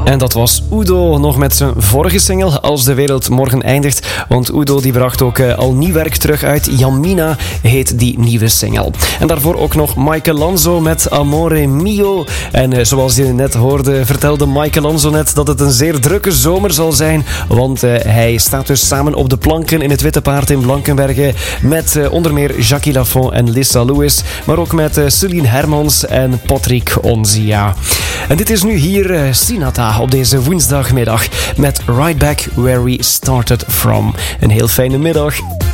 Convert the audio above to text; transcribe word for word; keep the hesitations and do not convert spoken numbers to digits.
En dat was Udo nog met zijn vorige single, Als de wereld morgen eindigt. Want Udo die bracht ook uh, al nieuw werk terug uit. Jamina heet die nieuwe single. En daarvoor ook nog Michelangelo met Amore Mio. En uh, zoals je net hoorde, vertelde Michelangelo net dat het een zeer drukke zomer zal zijn. Want uh, hij staat dus samen op de planken in het Witte Paard in Blankenberge. Met uh, onder meer Jackie Lafont en Lissa Lewis. Maar ook met uh, Celine Hermans en Patrick Onzia. En dit is nu hier uh, Sinatra op deze woensdagmiddag met Right Back Where We Started From. Een heel fijne middag.